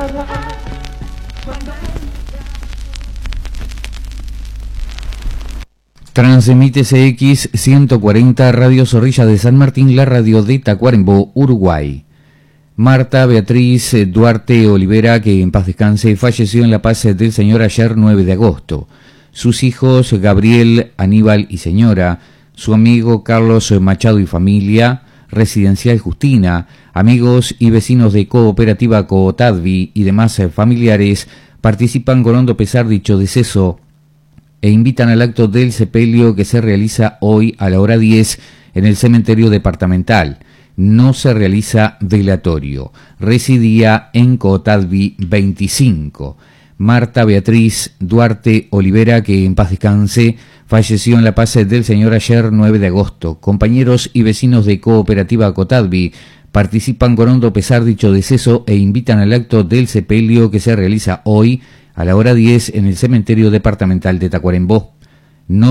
Transmite CX 140 Radio Zorrilla de San Martín, la radio de Tacuarembó, Uruguay. Marta Beatriz Duarte Olivera, que en paz descanse, falleció en la paz del Señor ayer 9 de agosto. Sus hijos Gabriel, Aníbal y señora, su amigo Carlos Machado y familia, Residencial Justina, amigos y vecinos de Cooperativa Cootadvi y demás familiares participan con hondo pesar dicho deceso e invitan al acto del sepelio que se realiza hoy a la hora 10 en el cementerio departamental. No se realiza velatorio. Residía en Cootadvi 25. Marta Beatriz Duarte Olivera, que en paz descanse, falleció en la paz del Señor ayer 9 de agosto. Compañeros y vecinos de Cooperativa Cootadvi participan con hondo pesar dicho deceso e invitan al acto del sepelio que se realiza hoy a la hora 10 en el cementerio departamental de Tacuarembó.